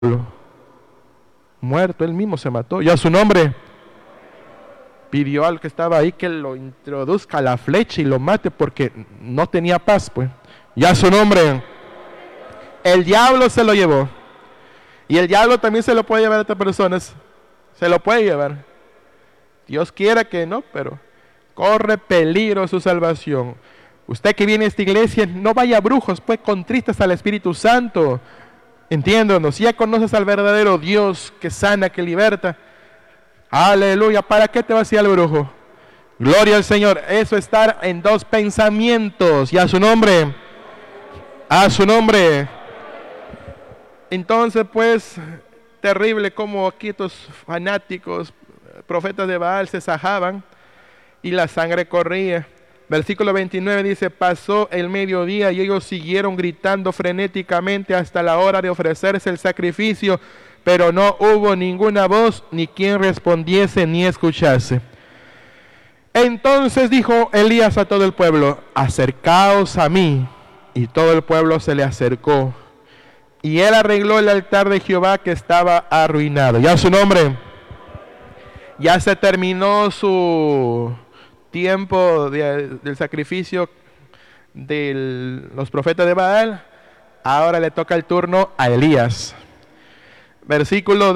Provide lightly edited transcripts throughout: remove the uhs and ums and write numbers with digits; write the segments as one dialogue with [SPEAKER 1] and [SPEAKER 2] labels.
[SPEAKER 1] muerto, él mismo se mató. Ya su nombre pidió al que estaba ahí que lo introduzca a la flecha y lo mate porque no tenía paz, pues. Ya su nombre, el diablo se lo llevó. Y el diablo también se lo puede llevar a otras personas. Se lo puede llevar. Dios quiera que no, pero corre peligro su salvación. Usted que viene a esta iglesia, no vaya a brujos, pues contristas al Espíritu Santo. Entiéndonos, ya conoces al verdadero Dios que sana, que liberta. Aleluya, ¿para qué te vas a ir al brujo? Gloria al Señor, eso es estar en dos pensamientos. Y a su nombre, a su nombre. Entonces pues, terrible como aquí estos fanáticos, profetas de Baal se sajaban y la sangre corría. Versículo 29 dice, pasó el mediodía y ellos siguieron gritando frenéticamente hasta la hora de ofrecerse el sacrificio, pero no hubo ninguna voz, ni quien respondiese, ni escuchase. Entonces dijo Elías a todo el pueblo, acercaos a mí. Y todo el pueblo se le acercó. Y él arregló el altar de Jehová que estaba arruinado. Ya su nombre. Ya se terminó su tiempo del sacrificio de los profetas de Baal. Ahora le toca el turno a Elías. Versículo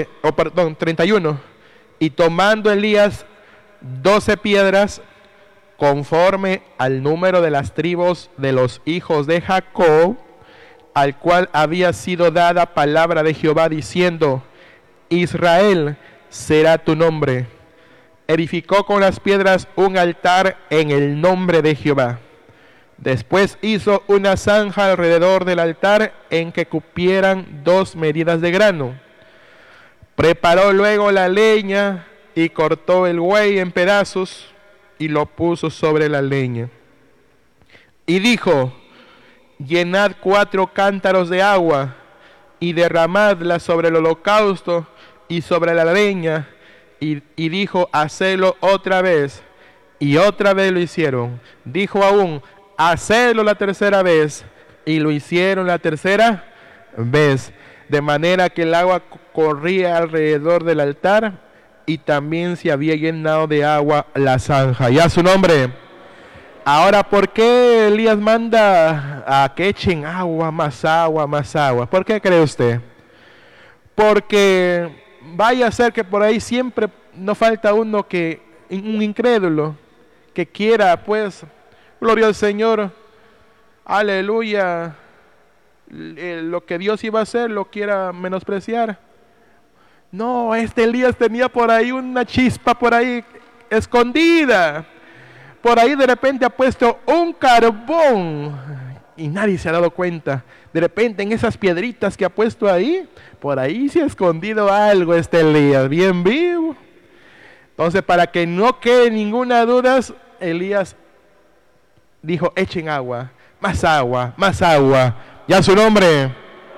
[SPEAKER 1] 31. Y tomando Elías 12 piedras, conforme al número de las tribus de los hijos de Jacob, al cual había sido dada palabra de Jehová diciendo, Israel será tu nombre. Edificó con las piedras un altar en el nombre de Jehová. Después hizo una zanja alrededor del altar en que cupieran 2 medidas de grano. Preparó luego la leña y cortó el buey en pedazos y lo puso sobre la leña. Y dijo, llenad 4 cántaros de agua y derramadla sobre el holocausto y sobre la leña. Y dijo, hacedlo otra vez. Y otra vez lo hicieron. Dijo aún, hacedlo la tercera vez. Y lo hicieron la tercera vez. De manera que el agua corría alrededor del altar y también se había llenado de agua la zanja. Ya su nombre. Ahora, ¿por qué Elías manda a que echen agua, más agua, más agua? ¿Por qué cree usted? Porque vaya a ser que por ahí siempre no falta uno que, un incrédulo, que quiera, pues, gloria al Señor, aleluya, lo que Dios iba a hacer lo quiera menospreciar. No, este Elías tenía por ahí una chispa por ahí escondida. Por ahí de repente ha puesto un carbón y nadie se ha dado cuenta. De repente en esas piedritas que ha puesto ahí, por ahí se ha escondido algo este Elías, bien vivo. Entonces, para que no quede ninguna duda, Elías dijo, echen agua, más agua, más agua. Ya su nombre.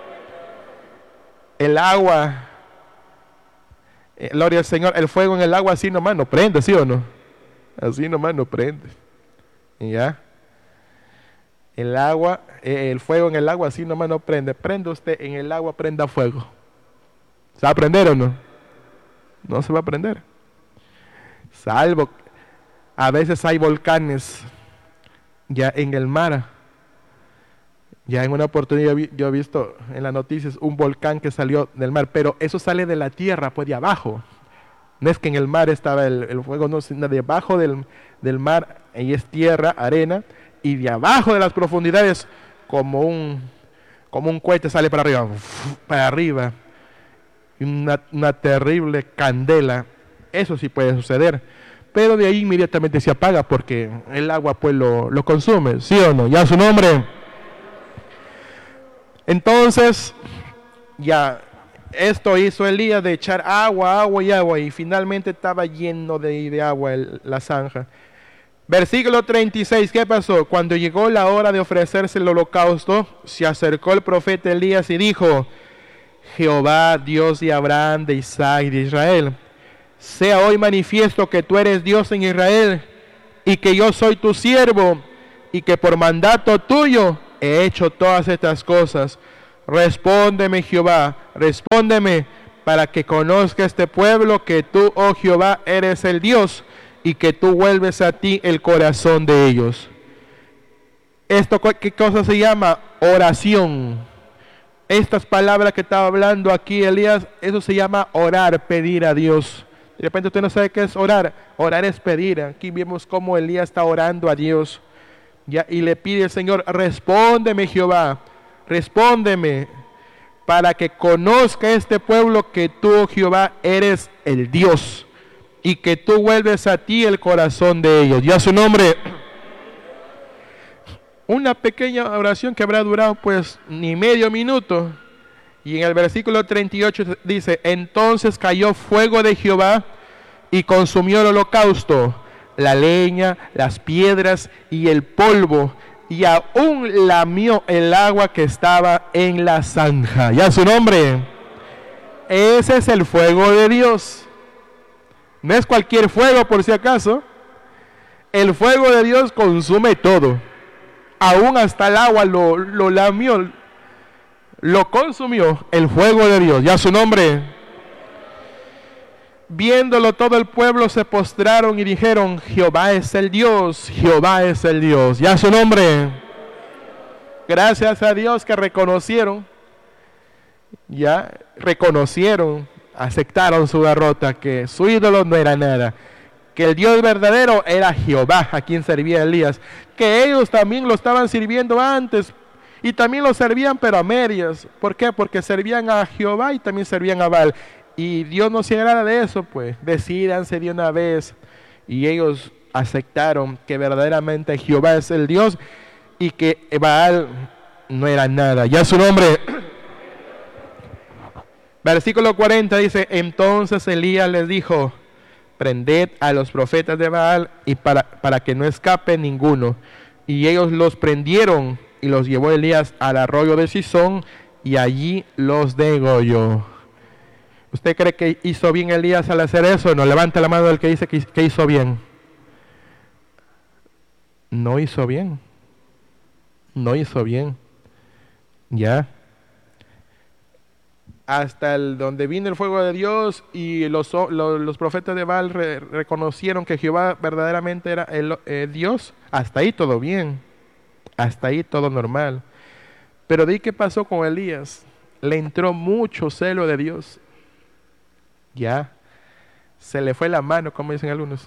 [SPEAKER 1] El agua, gloria al Señor, el fuego en el agua así nomás no prende, ¿sí o no? Así nomás no prende. Y ya. El agua, el fuego en el agua así nomás no prende. Prende usted en el agua, prenda fuego. ¿Se va a prender o no? No se va a prender. Salvo, a veces hay volcanes ya en el mar. Ya en una oportunidad yo he visto en las noticias un volcán que salió del mar, pero eso sale de la tierra, pues de abajo. No es que en el mar estaba el fuego, no, sino debajo del mar, ahí es tierra, arena, y de abajo de las profundidades, como un cohete sale para arriba, y una terrible candela. Eso sí puede suceder, pero de ahí inmediatamente se apaga porque el agua pues lo consume, ¿sí o no? Ya su nombre. Entonces, ya esto hizo Elías de echar agua, agua y agua, y finalmente estaba lleno de agua la zanja. Versículo 36, ¿qué pasó? Cuando llegó la hora de ofrecerse el holocausto, se acercó el profeta Elías y dijo, Jehová, Dios de Abraham, de Isaac y de Israel, sea hoy manifiesto que tú eres Dios en Israel, y que yo soy tu siervo, y que por mandato tuyo he hecho todas estas cosas. Respóndeme, Jehová, respóndeme, para que conozca este pueblo que tú, oh Jehová, eres el Dios, y que tú vuelves a ti el corazón de ellos. ¿Esto qué cosa se llama? Oración. Estas palabras que estaba hablando aquí Elías, eso se llama orar, pedir a Dios. De repente usted no sabe qué es orar. Orar es pedir. Aquí vemos cómo Elías está orando a Dios. Ya, y le pide al Señor, respóndeme, Jehová, respóndeme, para que conozca este pueblo que tú, Jehová, eres el Dios, y que tú vuelves a ti el corazón de ellos. Y a su nombre. Una pequeña oración que habrá durado pues ni medio minuto. Y en el versículo 38 dice, entonces cayó fuego de Jehová y consumió el holocausto, la leña, las piedras y el polvo, y aún lamió el agua que estaba en la zanja. Ya su nombre. Ese es el fuego de Dios. No es cualquier fuego, por si acaso. El fuego de Dios consume todo. Aún hasta el agua lo lamió, lo consumió el fuego de Dios. Ya su nombre. Viéndolo todo el pueblo se postraron y dijeron, Jehová es el Dios, Jehová es el Dios. Ya su nombre. Gracias a Dios que reconocieron, aceptaron su derrota, que su ídolo no era nada, que el Dios verdadero era Jehová, a quien servía Elías, que ellos también lo estaban sirviendo antes, y también lo servían pero a medias. ¿Por qué? Porque servían a Jehová y también servían a Baal. Y Dios no se agrada de eso, pues decídanse de una vez. Y ellos aceptaron que verdaderamente Jehová es el Dios y que Baal no era nada. Ya su nombre. Versículo 40 dice, entonces Elías les dijo, prended a los profetas de Baal y para que no escape ninguno. Y ellos los prendieron y los llevó Elías al arroyo de Sison y allí los degolló. ¿Usted cree que hizo bien Elías al hacer eso? No, levante la mano del que dice que hizo bien. No hizo bien. No hizo bien. Ya. Hasta donde vino el fuego de Dios y los profetas de Baal reconocieron que Jehová verdaderamente era el Dios. Hasta ahí todo bien. Hasta ahí todo normal. Pero de ahí, ¿qué pasó con Elías? Le entró mucho celo de Dios. Ya, se le fue la mano, como dicen algunos.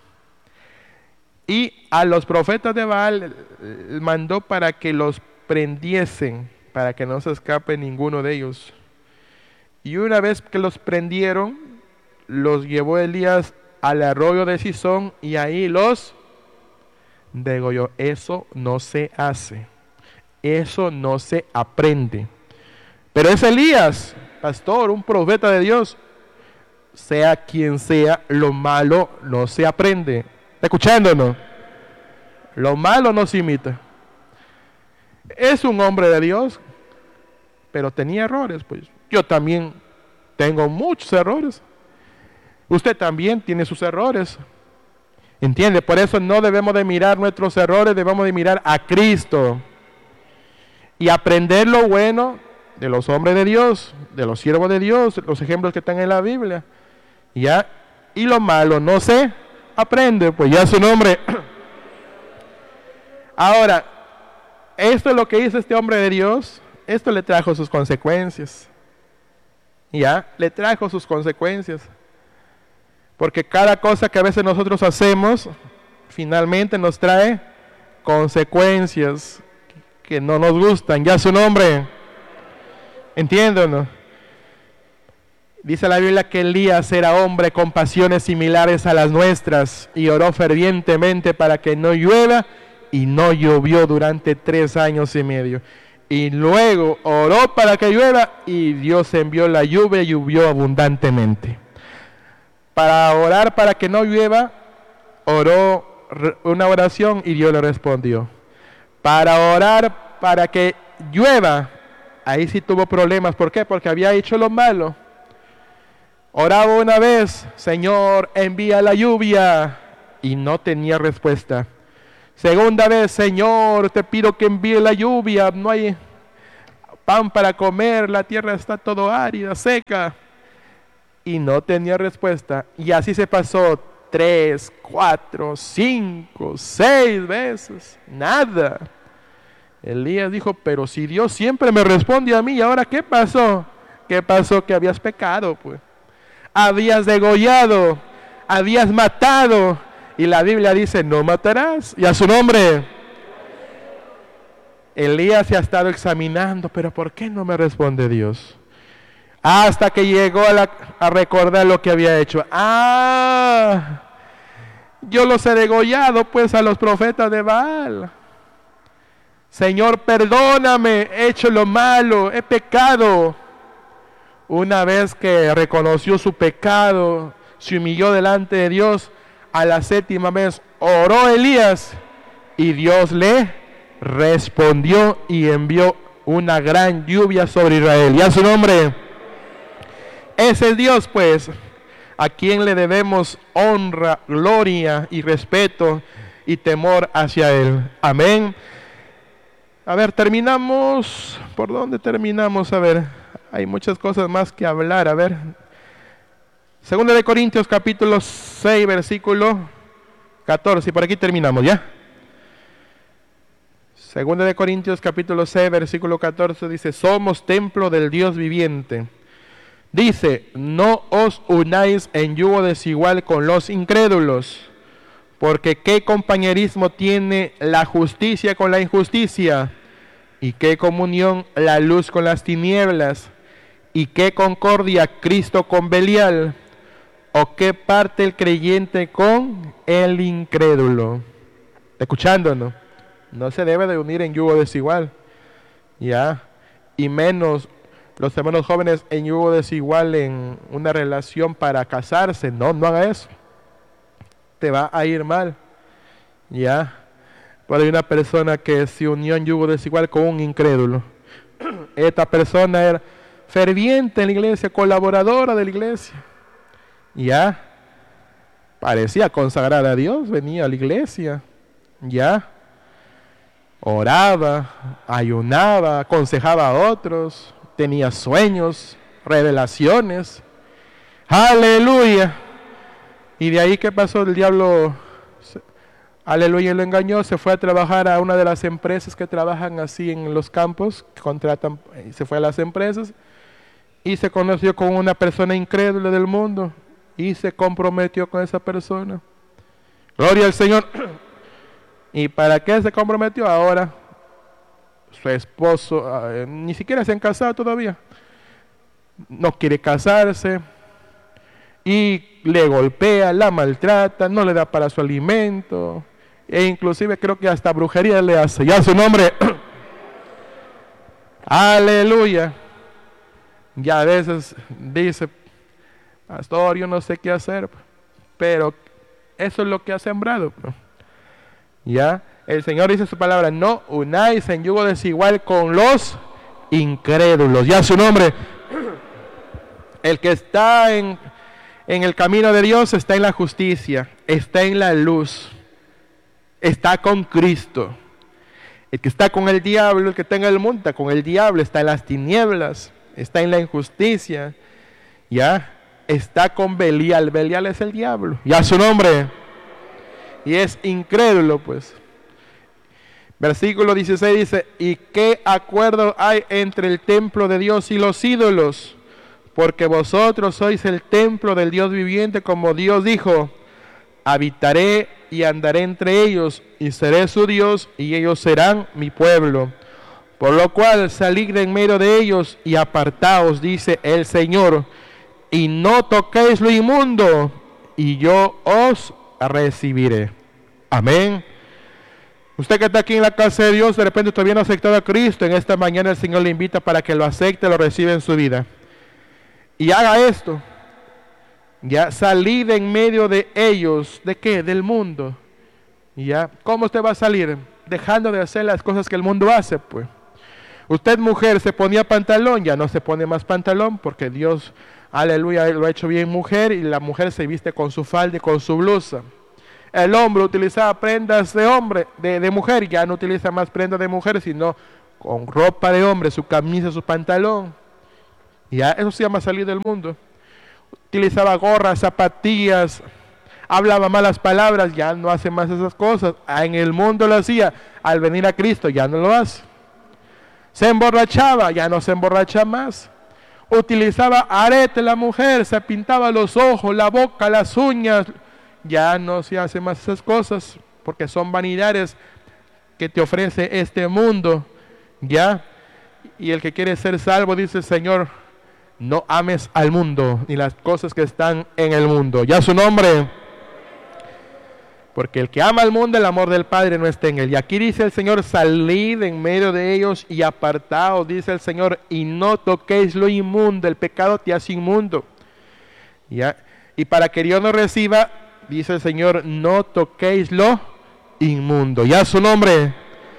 [SPEAKER 1] Y a los profetas de Baal mandó para que los prendiesen, para que no se escape ninguno de ellos. Y una vez que los prendieron, los llevó Elías al arroyo de Sison y ahí los degolló. Eso no se hace, eso no se aprende. Pero es Elías, pastor, un profeta de Dios. Sea quien sea, lo malo no se aprende. ¿Está escuchándonos? Lo malo no se imita. Es un hombre de Dios, pero tenía errores, pues. Yo también tengo muchos errores. Usted también tiene sus errores. ¿Entiende? Por eso no debemos de mirar nuestros errores, debemos de mirar a Cristo. Y aprender lo bueno de los hombres de Dios, de los siervos de Dios, los ejemplos que están en la Biblia. Ya, y lo malo no se aprende, pues ya su nombre. Ahora, esto es lo que hizo este hombre de Dios, esto le trajo sus consecuencias. Ya, le trajo sus consecuencias. Porque cada cosa que a veces nosotros hacemos, finalmente nos trae consecuencias que no nos gustan, ya su nombre. ¿Entienden? Dice la Biblia que Elías era hombre con pasiones similares a las nuestras y oró fervientemente para que no llueva y no llovió durante 3 años y medio. Y luego oró para que llueva y Dios envió la lluvia y llovió abundantemente. Para orar para que no llueva, oró una oración y Dios le respondió. Para orar para que llueva, ahí sí tuvo problemas. ¿Por qué? Porque había hecho lo malo. Oraba una vez, Señor, envía la lluvia, y no tenía respuesta. Segunda vez, Señor, te pido que envíe la lluvia, no hay. pan para comer, la tierra está todo árida, seca. Y no tenía respuesta. Y así se pasó 3, 4, 5, 6 veces. Nada. Elías dijo, pero si Dios siempre me responde a mí, ¿y ahora qué pasó? ¿Qué pasó? Que habías pecado, pues. Habías degollado, habías matado. Y la Biblia dice, no matarás. Y a su nombre. Elías se ha estado examinando, pero ¿por qué no me responde Dios? Hasta que llegó a recordar lo que había hecho. Yo los he degollado pues a los profetas de Baal. Señor, perdóname, he hecho lo malo, he pecado. Una vez que reconoció su pecado, se humilló delante de Dios, a la 7ª vez oró Elías y Dios le respondió y envió una gran lluvia sobre Israel. Y a su nombre. Ese es Dios, pues, a quien le debemos honra, gloria y respeto y temor hacia Él. Amén. A ver, terminamos. ¿Por dónde terminamos? A ver, hay muchas cosas más que hablar. A ver. 2 de Corintios capítulo 6, versículo 14. Y por aquí terminamos, ¿ya? 2 de Corintios capítulo 6, versículo 14 dice, somos templo del Dios viviente. Dice, no os unáis en yugo desigual con los incrédulos, porque qué compañerismo tiene la justicia con la injusticia, y qué comunión la luz con las tinieblas, y qué concordia Cristo con Belial, o qué parte el creyente con el incrédulo. Escuchándonos, no se debe de unir en yugo desigual, ya, y menos los hermanos jóvenes en yugo desigual en una relación para casarse. No haga eso. Te va a ir mal. Ya. Pero hay una persona que se unió en yugo desigual con un incrédulo. Esta persona era ferviente en la iglesia, colaboradora de la iglesia. Ya. Parecía consagrada a Dios, venía a la iglesia. Ya. Oraba, ayunaba, aconsejaba a otros. Tenía sueños, revelaciones. Aleluya. Y de ahí, ¿qué pasó? El diablo, aleluya, lo engañó. Se fue a trabajar a una de las empresas que trabajan así en los campos, que contratan, se fue a las empresas y se conoció con una persona incrédula del mundo y se comprometió con esa persona. Gloria al Señor. ¿Y para qué se comprometió? Ahora su esposo, ni siquiera se han casado todavía, no quiere casarse y le golpea, la maltrata, no le da para su alimento, e inclusive creo que hasta brujería le hace. Ya su nombre. Aleluya. Ya a veces dice, pastor, yo no sé qué hacer, pero eso es lo que ha sembrado. Ya. El Señor dice su palabra, no unáis en yugo desigual con los incrédulos. Ya su nombre. El que está en el camino de Dios está en la justicia, está en la luz, está con Cristo. El que está con el diablo, el que está en el mundo, está con el diablo, está en las tinieblas, está en la injusticia. Ya, está con Belial. Belial es el diablo. Ya su nombre. Y es incrédulo, pues. Versículo 16 dice, ¿y qué acuerdo hay entre el templo de Dios y los ídolos? Porque vosotros sois el templo del Dios viviente, como Dios dijo, habitaré y andaré entre ellos, y seré su Dios, y ellos serán mi pueblo. Por lo cual salid de en medio de ellos y apartaos, dice el Señor, y no toquéis lo inmundo, y yo os recibiré. Amén. Usted que está aquí en la casa de Dios, de repente todavía no ha aceptado a Cristo, en esta mañana el Señor le invita para que lo acepte, lo reciba en su vida. Y haga esto. Ya, salir en medio de ellos. ¿De qué? Del mundo. Ya, ¿cómo usted va a salir? Dejando de hacer las cosas que el mundo hace, pues. Usted, mujer, se ponía pantalón, ya no se pone más pantalón, porque Dios, aleluya, lo ha hecho bien mujer, y la mujer se viste con su falda y con su blusa. El hombre utilizaba prendas de hombre, de mujer, ya no utiliza más prendas de mujer, sino con ropa de hombre, su camisa, su pantalón. Ya, eso se llama salir del mundo. Utilizaba gorras, zapatillas, hablaba malas palabras, ya no hace más esas cosas. En el mundo lo hacía, al venir a Cristo ya no lo hace. Se emborrachaba, ya no se emborracha más. Utilizaba arete la mujer, se pintaba los ojos, la boca, las uñas, ya no se hace más esas cosas, porque son vanidades que te ofrece este mundo, ya. Y el que quiere ser salvo, dice el Señor, no ames al mundo, ni las cosas que están en el mundo. Ya su nombre. Porque el que ama al mundo, el amor del Padre no está en él. Y aquí dice el Señor, salid en medio de ellos y apartaos, dice el Señor, y no toquéis lo inmundo. El pecado te hace inmundo. ¿Ya? Y para que Dios no reciba, dice el Señor, no toquéis lo inmundo. Ya su nombre.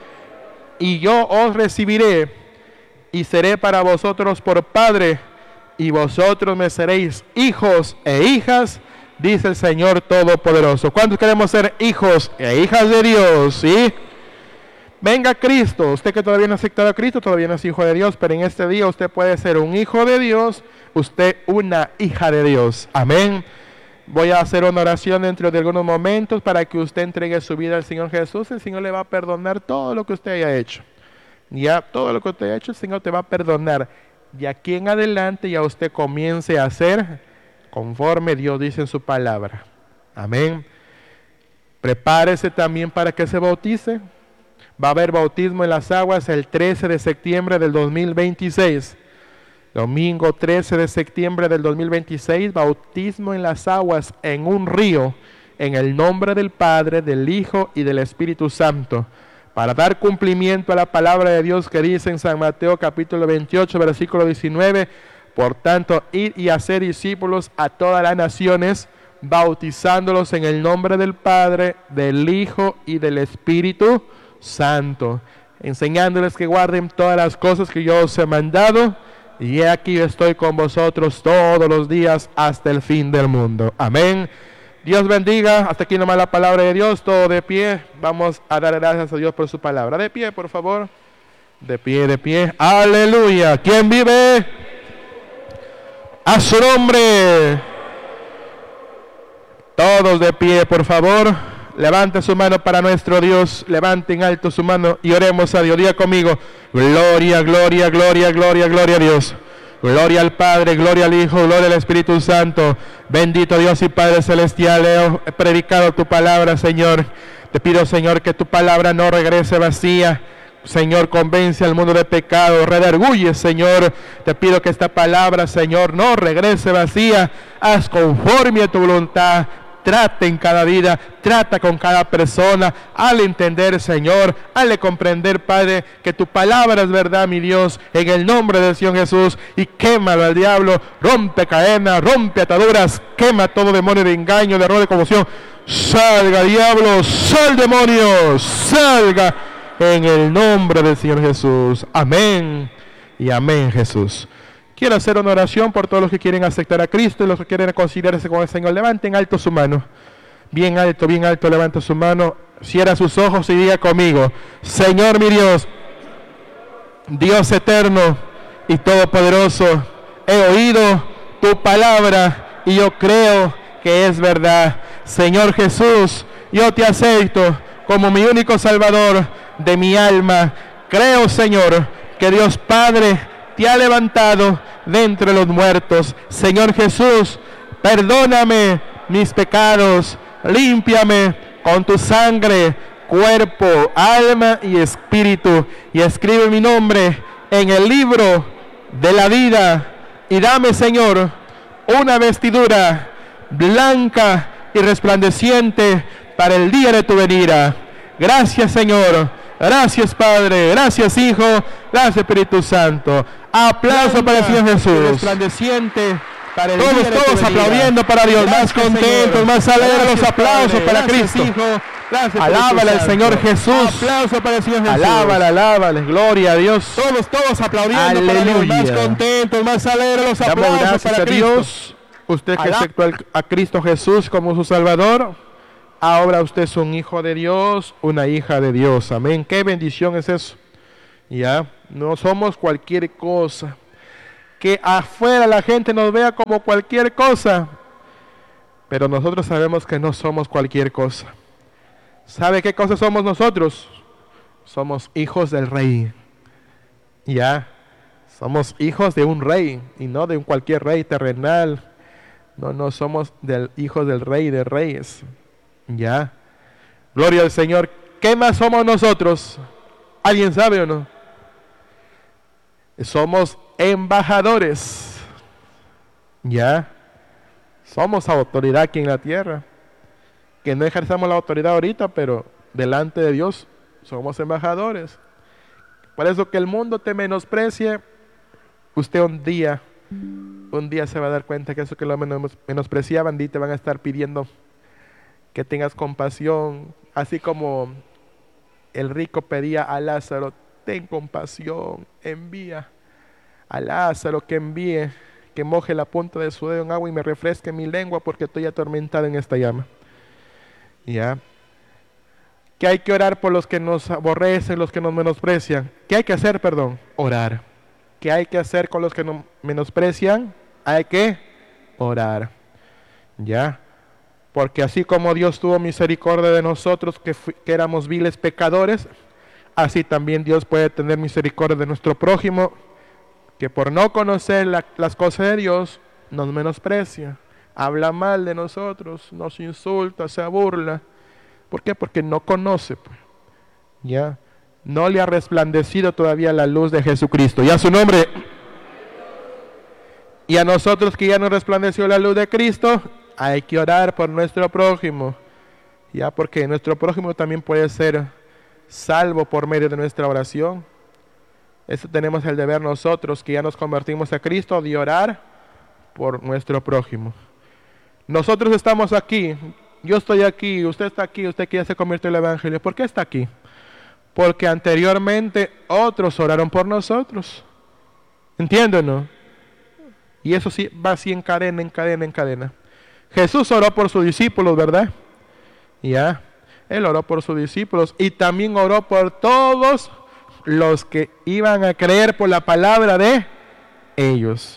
[SPEAKER 1] Y yo os recibiré y seré para vosotros por Padre, y vosotros me seréis hijos e hijas, dice el Señor Todopoderoso. ¿Cuántos queremos ser hijos e hijas de Dios? ¿Sí? Venga Cristo. Usted que todavía no ha aceptado a Cristo, todavía no es hijo de Dios, pero en este día usted puede ser un hijo de Dios, usted una hija de Dios. Amén. Voy a hacer una oración dentro de algunos momentos para que usted entregue su vida al Señor Jesús. El Señor le va a perdonar todo lo que usted haya hecho. Ya todo lo que usted haya hecho, el Señor te va a perdonar. De aquí en adelante ya usted comience a hacer conforme Dios dice en su palabra. Amén. Prepárese también para que se bautice. Va a haber bautismo en las aguas el 13 de septiembre del 2026. Domingo 13 de septiembre del 2026, bautismo en las aguas en un río, en el nombre del Padre, del Hijo y del Espíritu Santo, para dar cumplimiento a la palabra de Dios que dice en San Mateo capítulo 28, versículo 19, por tanto, id y hacer discípulos a todas las naciones, bautizándolos en el nombre del Padre, del Hijo y del Espíritu Santo, enseñándoles que guarden todas las cosas que yo os he mandado, y he aquí estoy con vosotros todos los días hasta el fin del mundo. Amén. Dios bendiga. Hasta aquí nomás la palabra de Dios. Todo de pie. Vamos a dar gracias a Dios por su palabra. De pie, por favor. De pie, de pie. Aleluya. ¿Quién vive? A su nombre. Todos de pie, por favor. Levante su mano para nuestro Dios. Levante en alto su mano y oremos a Dios. Diga conmigo: gloria, gloria, gloria, gloria, gloria a Dios. Gloria al Padre, gloria al Hijo, gloria al Espíritu Santo. Bendito Dios y Padre Celestial, he predicado tu palabra, Señor. Te pido, Señor, que tu palabra no regrese vacía. Señor, convence al mundo de pecado, redarguye, Señor. Te pido que esta palabra, Señor, no regrese vacía. Haz conforme a tu voluntad. Trata en cada vida, trata con cada persona, al entender, Señor, al comprender, Padre, que tu palabra es verdad, mi Dios, en el nombre del Señor Jesús, y quémalo al diablo, rompe cadenas, rompe ataduras, quema todo demonio de engaño, de error, de confusión. Salga, diablo, sal, demonio, salga, en el nombre del Señor Jesús. Amén y amén, Jesús. Quiero hacer una oración por todos los que quieren aceptar a Cristo y los que quieren reconciliarse con el Señor. Levanten alto su mano. Bien alto, levanta su mano. Cierra sus ojos y diga conmigo: Señor mi Dios, Dios eterno y todopoderoso, he oído tu palabra y yo creo que es verdad. Señor Jesús, yo te acepto como mi único Salvador de mi alma. Creo, Señor, que Dios Padre te ha levantado de entre los muertos. Señor Jesús, perdóname mis pecados, límpiame con tu sangre, cuerpo, alma y espíritu, y escribe mi nombre en el libro de la vida, y dame, Señor, una vestidura blanca y resplandeciente para el día de tu venida. Gracias, Señor. Gracias, Padre. Gracias, Hijo. Gracias, Espíritu Santo. Aplauso para el Señor Jesús. Resplandeciente para el todos aplaudiendo para Dios. Gracias, más contentos, Señor. Más alegres. Los aplausos para Cristo. Hijo. Gracias, alábale al Señor Jesús. Aplauso para el Señor Jesús. Alábale. Gloria a Dios. Todos aplaudiendo. Aleluya. Para Dios. Más contentos, más alegres. Los aplausos para Dios. Usted que aceptó a Cristo Jesús como su Salvador, ahora usted es un hijo de Dios, una hija de Dios. Amén. Qué bendición es eso. Ya, no somos cualquier cosa. Que afuera la gente nos vea como cualquier cosa, pero nosotros sabemos que no somos cualquier cosa. ¿Sabe qué cosa somos nosotros? Somos hijos del rey. Ya, somos hijos de un rey y no de un cualquier rey terrenal. No somos hijos del rey de reyes. Ya, gloria al Señor. ¿Qué más somos nosotros? ¿Alguien sabe o no? Somos embajadores. Ya, somos autoridad aquí en la tierra. Que no ejerzamos la autoridad ahorita, pero delante de Dios somos embajadores. Por eso que el mundo te menosprecie, usted un día se va a dar cuenta que eso que lo menospreciaban, te van a estar pidiendo que tengas compasión, así como el rico pedía a Lázaro, ten compasión, envía a Lázaro que envíe, que moje la punta de su dedo en agua y me refresque mi lengua porque estoy atormentado en esta llama. Ya. Que hay que orar por los que nos aborrecen, los que nos menosprecian. ¿Qué hay que hacer, perdón? Orar. ¿Qué hay que hacer con los que nos menosprecian? Hay que orar. Ya. Porque así como Dios tuvo misericordia de nosotros que éramos viles pecadores, así también Dios puede tener misericordia de nuestro prójimo, que por no conocer las cosas de Dios nos menosprecia, habla mal de nosotros, nos insulta, se burla. ¿Por qué? Porque no conoce, pues. Ya, no le ha resplandecido todavía la luz de Jesucristo. Y a su nombre. Y a nosotros que ya nos resplandeció la luz de Cristo, hay que orar por nuestro prójimo. Ya, porque nuestro prójimo también puede ser salvo por medio de nuestra oración. Eso tenemos el deber nosotros, que ya nos convertimos a Cristo, de orar por nuestro prójimo. Nosotros estamos aquí. Yo estoy aquí, usted está aquí, usted que ya se convirtió en el Evangelio. ¿Por qué está aquí? Porque anteriormente otros oraron por nosotros. ¿Entienden, no? Y eso sí va así en cadena, en cadena, en cadena. Jesús oró por sus discípulos, ¿verdad? Ya. Él oró por sus discípulos y también oró por todos los que iban a creer por la palabra de ellos.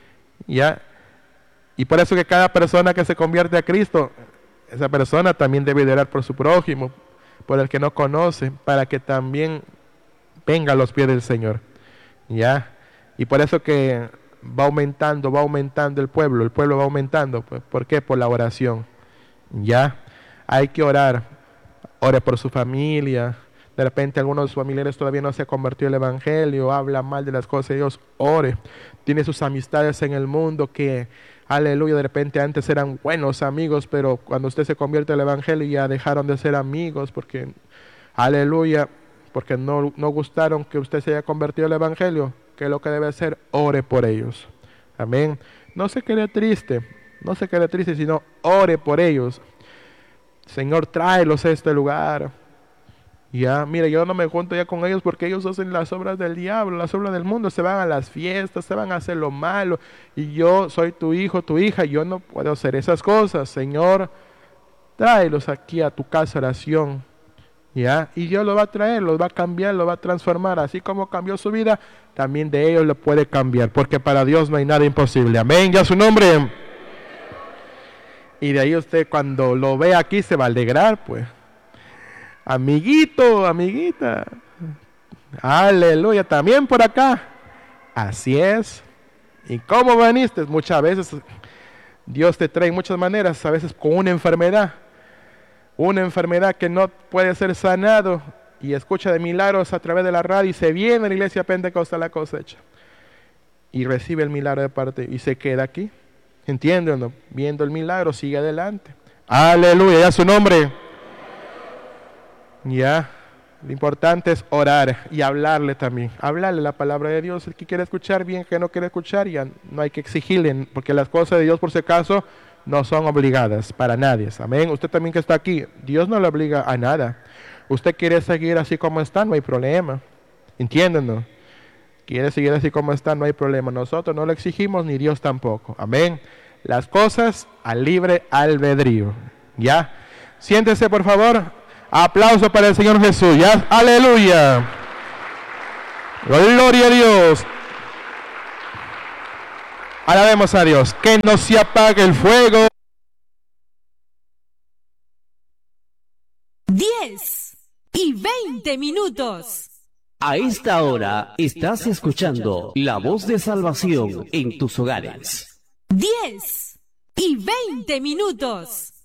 [SPEAKER 1] Ya. Y por eso que cada persona que se convierte a Cristo, esa persona también debe de orar por su prójimo, por el que no conoce, para que también venga a los pies del Señor. ¿Ya? Y por eso que va aumentando el pueblo va aumentando. Pues, ¿por qué? Por la oración. ¿Ya? Hay que orar. Ore por su familia. De repente alguno de sus familiares todavía no se ha convertido al Evangelio, habla mal de las cosas de Dios, ore. Tiene sus amistades en el mundo que, aleluya, de repente antes eran buenos amigos, pero cuando usted se convierte al Evangelio ya dejaron de ser amigos porque, aleluya, porque no gustaron que usted se haya convertido al Evangelio. ¿Qué es lo que debe hacer? Ore por ellos. Amén. No se quede triste, sino ore por ellos. Señor, tráelos a este lugar. Ya, mira, yo no me junto ya con ellos porque ellos hacen las obras del diablo, las obras del mundo, se van a las fiestas, se van a hacer lo malo, y yo soy tu hijo, tu hija, yo no puedo hacer esas cosas. Señor, tráelos aquí a tu casa oración, ya, y Dios los va a traer, los va a cambiar, los va a transformar, así como cambió su vida, también de ellos lo puede cambiar, porque para Dios no hay nada imposible. Amén, ya su nombre. Y de ahí usted cuando lo ve aquí se va a alegrar, pues. Amiguito, amiguita, aleluya, también por acá. Así es. ¿Y cómo veniste? Muchas veces Dios te trae en muchas maneras, a veces con una enfermedad que no puede ser sanado, y escucha de milagros a través de la radio y se viene a la iglesia Pentecostal la cosecha y recibe el milagro de parte y se queda aquí. ¿Entienden? ¿No? Viendo el milagro, sigue adelante. Aleluya, ya su nombre. Ya, lo importante es orar y hablarle también, hablarle la palabra de Dios. El que quiere escuchar bien, el que no quiere escuchar, ya no hay que exigirle, porque las cosas de Dios, por si acaso, no son obligadas para nadie. Amén. Usted también que está aquí, Dios no le obliga a nada. Usted quiere seguir así como está, no hay problema. ¿Entienden? Quiere seguir así como está, no hay problema. Nosotros no lo exigimos, ni Dios tampoco. Amén. Las cosas al libre albedrío. Ya. Siéntese, por favor. Aplauso para el Señor Jesús. ¿Ya? Aleluya. Gloria a Dios. Alabemos a Dios. Que no se apague el fuego.
[SPEAKER 2] 10 y 20 minutos.
[SPEAKER 3] A esta hora estás escuchando La Voz de Salvación en tus hogares.
[SPEAKER 2] 10 y 20 minutos.